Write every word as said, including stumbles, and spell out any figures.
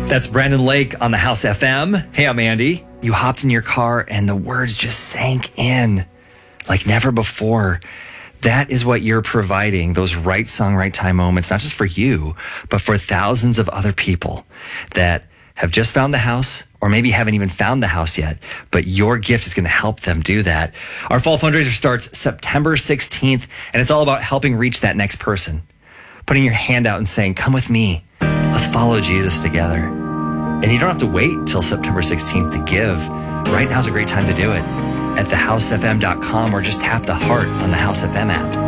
That's Brandon Lake on the House F M. Hey, I'm Andy. You hopped in your car and the words just sank in like never before. That is what you're providing, those right song, right time moments, not just for you, but for thousands of other people that have just found the house or maybe haven't even found the house yet, but your gift is going to help them do that. Our fall fundraiser starts September sixteenth, and it's all about helping reach that next person. Putting your hand out and saying, come with me. Let's follow Jesus together. And you don't have to wait till September sixteenth to give. Right now is a great time to do it at the house f m dot com or just tap the heart on the House F M app.